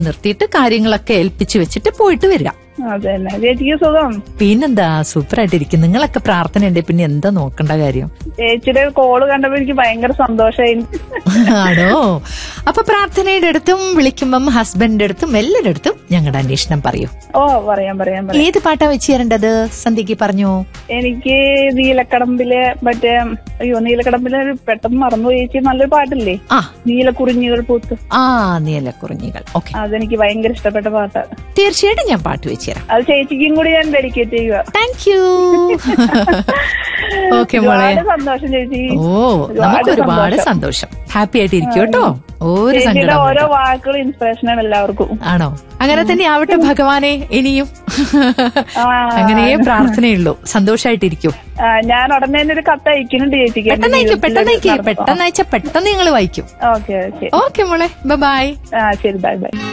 നിർത്തിയിട്ട് കാര്യങ്ങളൊക്കെ ഏൽപ്പിച്ചു വെച്ചിട്ട് പോയിട്ട് വരിക. അതന്നെ. ചേച്ചിക്ക് സുഖം? പിന്നെന്താ, സൂപ്പറായിട്ടിരിക്കും. നിങ്ങളൊക്കെ പ്രാർത്ഥന ഉണ്ട്, പിന്നെ എന്താ നോക്കേണ്ട കാര്യം. ചേച്ചിയുടെ കോള് കണ്ടപ്പോ എനിക്ക് ഭയങ്കര സന്തോഷമായി. ആണോ? അപ്പൊ പ്രാർത്ഥനയുടെ അടുത്തും വിളിക്കുമ്പം ഹസ്ബൻഡിന്റെ അടുത്തും എല്ലാരുടെ അടുത്തും ഞങ്ങളുടെ അന്വേഷണം പറയൂ. ഓ, പറയാം. ഏത് പാട്ടാ വെച്ച് തരേണ്ടത്? സന്ധ്യക്ക് പറഞ്ഞു. എനിക്ക് നീലക്കടമ്പിലെ നീലക്കടമ്പിലെ പെട്ടെന്ന് മറന്നു ചേച്ചി, നല്ലൊരു പാട്ടില്ലേ, നീലക്കുറിഞ്ഞികൾ പൂത്ത്. നീലക്കുറിഞ്ഞികൾ. ഓക്കെ, അതെനിക്ക് ഭയങ്കര ഇഷ്ടപ്പെട്ട പാട്ടാണ്. തീർച്ചയായിട്ടും ഞാൻ പാട്ട് വെച്ച് തരാം. അത് ചേച്ചിക്കും കൂടി ഞാൻ ഡെഡിക്കേറ്റ് ചെയ്യുക. Thank you. ഓക്കെ മോളെ, സന്തോഷം ചേച്ചി. നമുക്ക് ഒരുപാട് സന്തോഷം. ഹാപ്പി ആയിട്ട് ഇരിക്കും കേട്ടോ. ഒരു സങ്കടം. ഓരോ വാക്കുകൾ ഇൻസ്പിറേഷനാണ് എല്ലാവർക്കും. ആണോ? അങ്ങനെ തന്നെ ആവട്ടെ ഭഗവാനെ. ഇനിയും അങ്ങനെ പ്രാർത്ഥനയുള്ളൂ. സന്തോഷായിട്ടിരിക്കും. ഞാൻ ഉടനെ തന്നെ ഒരു കത്ത് അയക്കുന്നുണ്ട് ചേച്ചിക്ക്. പെട്ടെന്ന് അയച്ചാ പെട്ടെന്ന് നിങ്ങൾ വായിക്കും. ഓക്കെ മോളെ, ബൈ. ശരി, ബൈ.